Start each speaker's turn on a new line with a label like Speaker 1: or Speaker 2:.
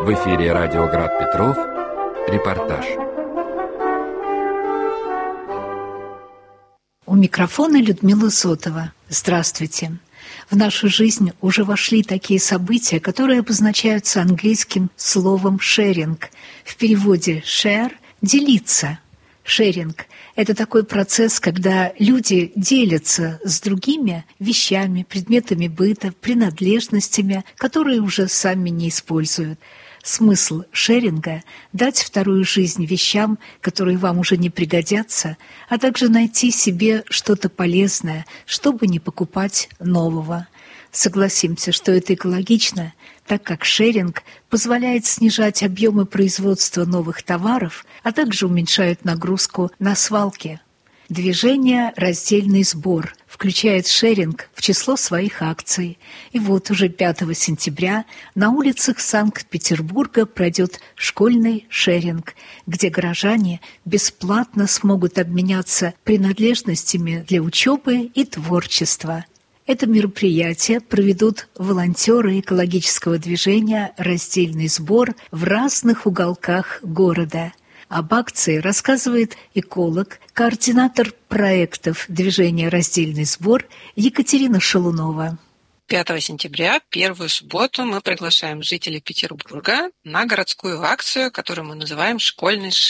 Speaker 1: В эфире радио «Град Петров». Репортаж.
Speaker 2: У микрофона Людмила Зотова. Здравствуйте. В нашу жизнь уже вошли такие события, которые обозначаются английским словом «шеринг». В переводе «share» – «делиться». Шеринг – это такой процесс, когда люди делятся с другими вещами, предметами быта, принадлежностями, которые уже сами не используют. Смысл шеринга – дать вторую жизнь вещам, которые вам уже не пригодятся, а также найти себе что-то полезное, чтобы не покупать нового. Согласимся, что это экологично, так как шеринг позволяет снижать объемы производства новых товаров, а также уменьшает нагрузку на свалки. Движение «Раздельный сбор» включает шеринг в число своих акций. И вот уже 5 сентября на улицах Санкт-Петербурга пройдет школьный шеринг, где горожане бесплатно смогут обменяться принадлежностями для учебы и творчества. Это мероприятие проведут волонтеры экологического движения «Раздельный сбор» в разных уголках города. Об акции рассказывает эколог, координатор проектов движения «Раздельный сбор» Екатерина Шалунова.
Speaker 3: 5 сентября, первую субботу, мы приглашаем жителей Петербурга на городскую акцию, которую мы называем «Школьный